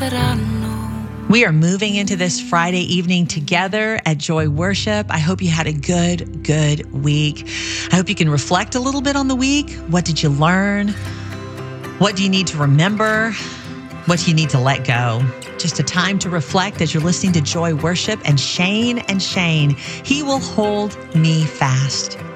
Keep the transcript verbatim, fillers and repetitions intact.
passeranno. We are moving into this Friday evening together at Joy Worship. I hope you had a good, good week. I hope you can reflect a little bit on the week. What did you learn? What do you need to remember? What do you need to let go? Just a time to reflect as you're listening to Joy Worship and Shane and Shane. He will hold me fast.